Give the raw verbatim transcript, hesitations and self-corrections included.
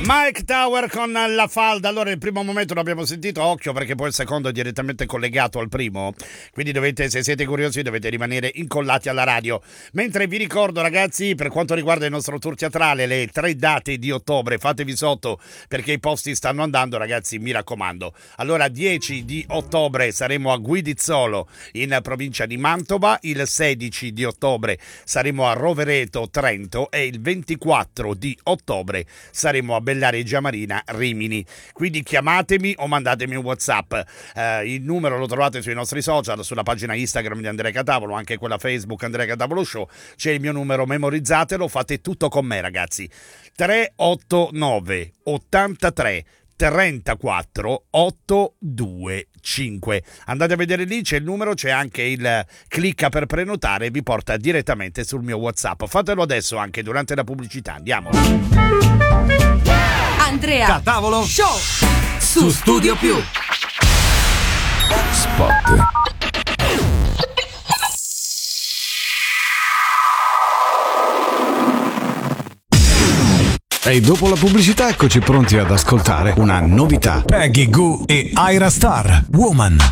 Mike Tower con La Falda. Allora il primo momento l'abbiamo sentito, occhio perché poi il secondo è direttamente collegato al primo, quindi dovete, se siete curiosi dovete rimanere incollati alla radio. Mentre vi ricordo ragazzi, per quanto riguarda il nostro tour teatrale, le tre date di ottobre, fatevi sotto perché i posti stanno andando ragazzi, mi raccomando. Allora dieci di ottobre saremo a Guidizzolo in provincia di Mantova, il sedici di ottobre saremo a Rovereto Trento e il ventiquattro di ottobre saremo a Bellareggia Marina Rimini. Quindi chiamatemi o mandatemi un WhatsApp, eh, il numero lo trovate sui nostri social, sulla pagina Instagram di Andrea Catavolo, anche quella Facebook Andrea Catavolo Show, c'è il mio numero, memorizzatelo, fate tutto con me ragazzi. Tre otto nove ottantatré trentaquattro ottocentoventicinque. Andate a vedere lì, c'è il numero, c'è anche il clicca per prenotare e vi porta direttamente sul mio WhatsApp. Fatelo adesso anche durante la pubblicità. Andiamo. Andrea Catavolo Show su Studio Più. Spot. E dopo la pubblicità eccoci pronti ad ascoltare una novità. Peggy Goo e Ira Star, Woman.